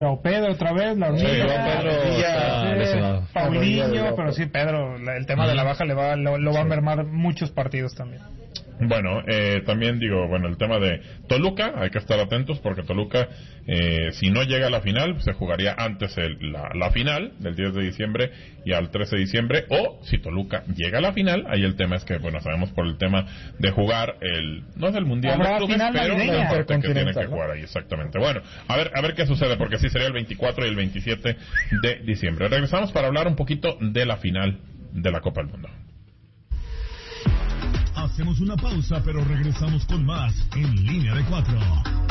O Pedro otra vez, la hormiga, Paulinho, pero sí, Pedro, el tema de la baja lo va a mermar muchos partidos también. Bueno, también digo, el tema de Toluca, hay que estar atentos porque Toluca, si no llega a la final, se jugaría antes la final, del 10 de diciembre y al 13 de diciembre, o si Toluca llega a la final, ahí el tema es que, sabemos por el tema de jugar no es el Mundial de Clubes, pero la parte que tienen que jugar ahí, exactamente. Bueno, a ver qué sucede, porque sí sería el 24 y el 27 de diciembre. Regresamos para hablar un poquito de la final de la Copa del Mundo. Hacemos una pausa, pero regresamos con más en Línea de 4.